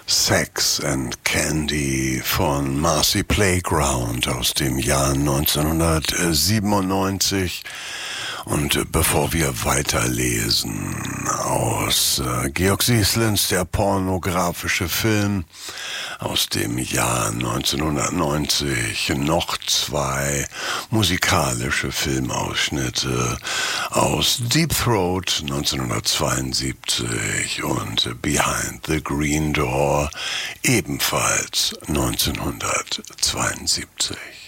Sex and Candy von Marcy Playground aus dem Jahr 1997. Und bevor wir weiterlesen aus Georg Sieslins Der pornografische Film aus dem Jahr 1990 noch zwei musikalische Filmausschnitte aus Deep Throat 1972 und Behind the Green Door ebenfalls 1972.